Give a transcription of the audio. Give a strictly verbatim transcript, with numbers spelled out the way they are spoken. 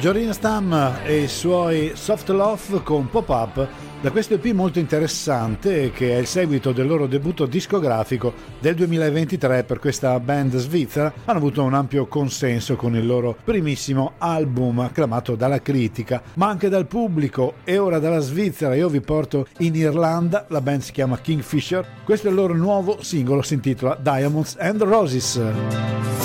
Jorina Stam e i suoi Soft Love con Pop-Up, da questo E P molto interessante che è il seguito del loro debutto discografico del duemilaventitré. Per questa band svizzera hanno avuto un ampio consenso con il loro primissimo album, acclamato dalla critica ma anche dal pubblico. E ora dalla Svizzera io vi porto in Irlanda, la band si chiama Kingfisher, questo è il loro nuovo singolo, si intitola Diamonds and Roses.